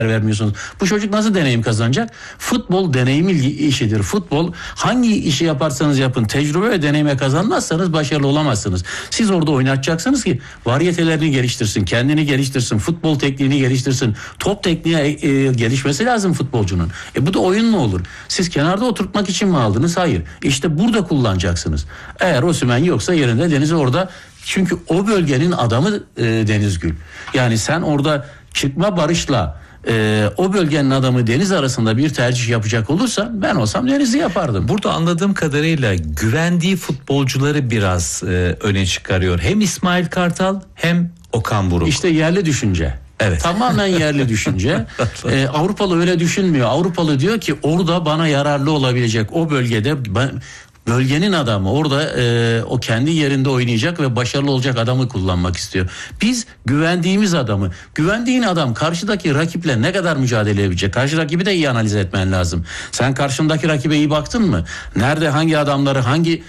vermiyorsunuz. Bu çocuk nasıl deneyim kazanacak? Futbol deneyim işidir. Futbol hangi işi yaparsanız yapın tecrübe ve deneyime kazanmazsanız başarılı olamazsınız. Siz orada oynatacaksınız ki variyetelerini geliştirsin, kendini geliştirsin, futbol tekniğini geliştirsin. Top tekniği gelişmesi lazım futbolcunun. Bu da oyun mu olur? Siz kenarda oturtmak için mi aldınız? Hayır. İşte burada kullanacaksınız. Eğer Osimhen yoksa yerinde Deniz orada. Çünkü o bölgenin adamı Deniz Gül. Yani sen orada çıkma Barış'la o bölgenin adamı Deniz arasında bir tercih yapacak olursa ben olsam Deniz'i yapardım. Burada anladığım kadarıyla güvendiği futbolcuları biraz öne çıkarıyor. Hem İsmail Kartal hem Okan Buruk. İşte yerli düşünce. Evet. Tamamen yerli düşünce. Avrupalı öyle düşünmüyor. Avrupalı diyor ki orada bana yararlı olabilecek o bölgede bölgenin adamı orada o kendi yerinde oynayacak ve başarılı olacak adamı kullanmak istiyor. Biz güvendiğimiz adamı, güvendiğin adam karşıdaki rakiple ne kadar mücadele edecek? Karşı rakibi de iyi analiz etmen lazım. Sen karşındaki rakibe iyi baktın mı? Nerede hangi adamları hangi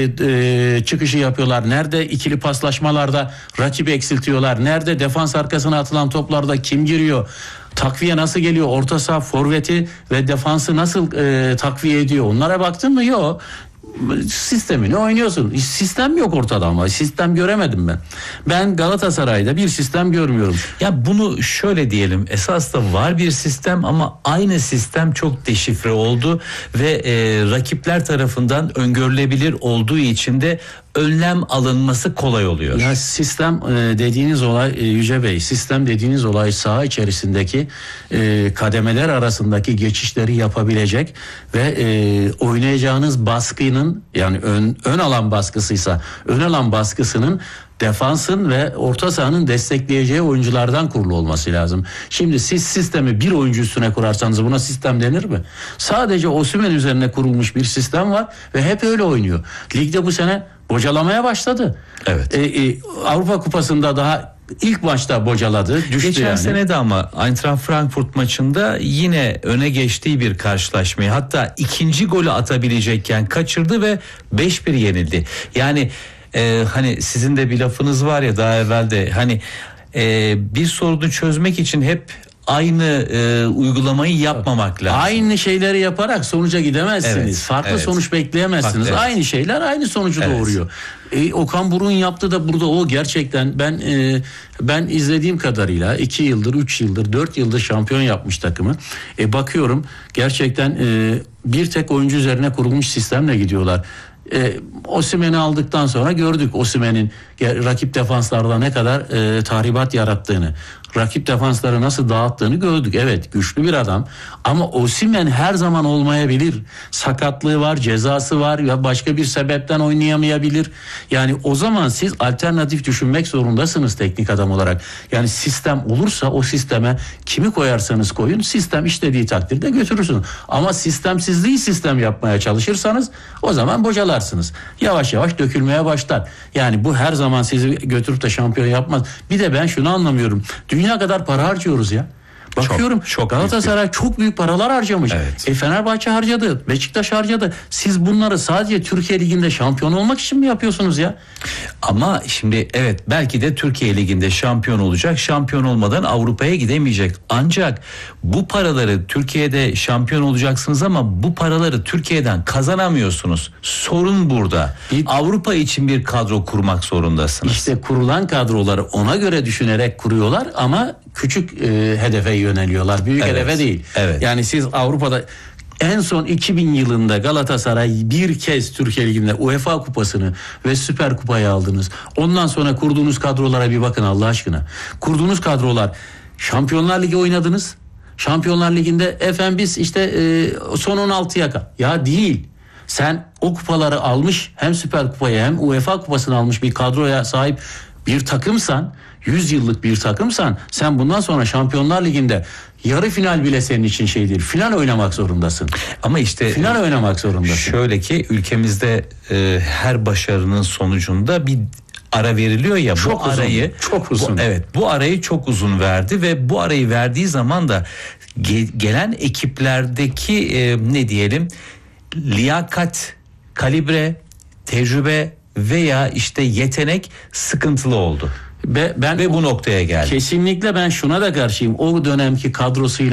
çıkışı yapıyorlar? Nerede ikili paslaşmalarda rakibi eksiltiyorlar? Nerede defans arkasına atılan toplarda kim giriyor? Takviye nasıl geliyor? Orta saha forveti ve defansı nasıl takviye ediyor? Onlara baktın mı? Yok. Sistemini oynuyorsun. Sistem yok ortada ama. Sistem göremedim ben. Ben Galatasaray'da bir sistem görmüyorum. Ya bunu şöyle diyelim. Esas da var bir sistem ama aynı sistem çok deşifre oldu ve rakipler tarafından öngörülebilir olduğu için de önlem alınması kolay oluyor. Ya sistem dediğiniz olay Yüce Bey, sistem dediğiniz olay saha içerisindeki kademeler arasındaki geçişleri yapabilecek ve oynayacağınız baskının yani ön alan baskısıysa ön alan baskısının defansın ve orta sahanın destekleyeceği oyunculardan kurulu olması lazım. Şimdi siz sistemi bir oyuncu üstüne kurarsanız buna sistem denir mi? Sadece Osimhen üzerine kurulmuş bir sistem var ve hep öyle oynuyor. Ligde bu sene bocalamaya başladı. Evet. Avrupa Kupası'nda daha ilk maçta bocaladı. Düştü Geçen yani. sene de ama Eintracht Frankfurt maçında yine öne geçtiği bir karşılaşmayı hatta ikinci golü atabilecekken kaçırdı ve 5-1 yenildi. Yani hani sizin de bir lafınız var ya daha evvel de hani bir sorunu çözmek için hep aynı uygulamayı yapmamak lazım. Aynı şeyleri yaparak sonuca gidemezsiniz. Evet, Farklı sonuç bekleyemezsiniz. Evet. Aynı şeyler aynı sonucu doğuruyor. Okan Buruk'un yaptığı da burada o gerçekten ben izlediğim kadarıyla 2 yıldır, 3 yıldır, 4 yıldır şampiyon yapmış takımı. Bakıyorum gerçekten bir tek oyuncu üzerine kurulmuş sistemle gidiyorlar. Osimhen'i aldıktan sonra gördük Osimhen'in rakip defanslarda ne kadar tahribat yarattığını, rakip defansları nasıl dağıttığını gördük. Evet, güçlü bir adam ama Osimhen her zaman olmayabilir. Sakatlığı var, cezası var ya başka bir sebepten oynayamayabilir. Yani o zaman siz alternatif düşünmek zorundasınız teknik adam olarak. Yani sistem olursa o sisteme kimi koyarsanız koyun sistem işlediği takdirde götürürsün. Ama sistemsizliği sistem yapmaya çalışırsanız o zaman bocalarsınız. Yavaş yavaş dökülmeye başlar. Yani bu her zaman sizi götürüp de şampiyon yapmaz. Bir de ben şunu anlamıyorum. Dünya kadar para harcıyoruz ya. Bakıyorum çok Galatasaray çok büyük paralar harcamış. Evet. Fenerbahçe harcadı, Beşiktaş harcadı. Siz bunları sadece Türkiye Ligi'nde şampiyon olmak için mi yapıyorsunuz ya? Ama şimdi evet belki de Türkiye Ligi'nde şampiyon olacak. Şampiyon olmadan Avrupa'ya gidemeyecek. Ancak bu paraları Türkiye'de şampiyon olacaksınız ama bu paraları Türkiye'den kazanamıyorsunuz. Sorun burada. Avrupa için bir kadro kurmak zorundasınız. İşte kurulan kadroları ona göre düşünerek kuruyorlar ama küçük hedefe yöneliyorlar. Büyük hedefe değil. Evet. Yani siz Avrupa'da en son 2000 yılında Galatasaray bir kez Türkiye Ligi'nde UEFA Kupası'nı ve Süper Kupayı aldınız. Ondan sonra kurduğunuz kadrolara bir bakın Allah aşkına. Kurduğunuz kadrolar Şampiyonlar Ligi oynadınız. Şampiyonlar Ligi'nde efendim biz işte son 16'ya ya değil. Sen o kupaları almış hem Süper Kupayı hem UEFA Kupası'nı almış bir kadroya sahip bir takımsan 100 yıllık bir takımsan sen bundan sonra Şampiyonlar Ligi'nde yarı final bile senin için şey değil. Final oynamak zorundasın. Ama işte final oynamak zorundasın. Şöyle ki ülkemizde her başarının sonucunda bir ara veriliyor ya çok bu uzun, arayı çok uzun. Bu arayı çok uzun verdi ve bu arayı verdiği zaman da gelen ekiplerdeki ne diyelim liyakat, kalibre, tecrübe veya işte yetenek sıkıntılı oldu. Ve bu noktaya geldi. Kesinlikle ben şuna da karşıyım. O dönemki kadrosuyla